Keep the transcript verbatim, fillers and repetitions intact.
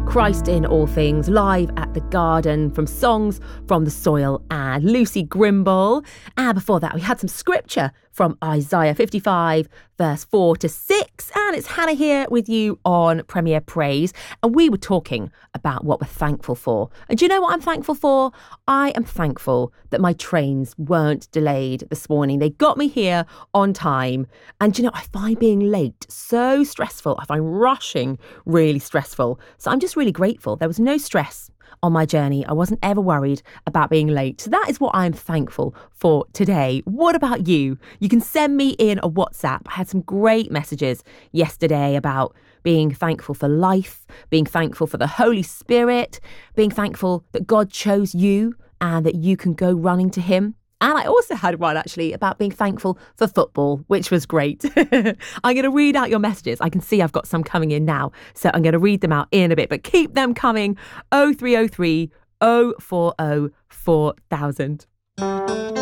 Christ in All Things, live at the Garden from Songs from the Soil and Lucy Grimble. And before that, we had some scripture from Isaiah fifty-five, verse four to six. And it's Hannah here with you on Premier Praise. And we were talking about what we're thankful for. And do you know what I'm thankful for? I am thankful that my trains weren't delayed this morning. They got me here on time. And do you know, I find being late so stressful. I find rushing really stressful. So I'm just really grateful. There was no stress on my journey. I wasn't ever worried about being late. So that is what I'm thankful for today. What about you? You can send me in a WhatsApp. I had some great messages yesterday about being thankful for life, being thankful for the Holy Spirit, being thankful that God chose you and that you can go running to him. And I also had one actually about being thankful for football, which was great. I'm going to read out your messages. I can see I've got some coming in now. So I'm going to read them out in a bit, but keep them coming. oh three oh three, oh four oh, four thousand.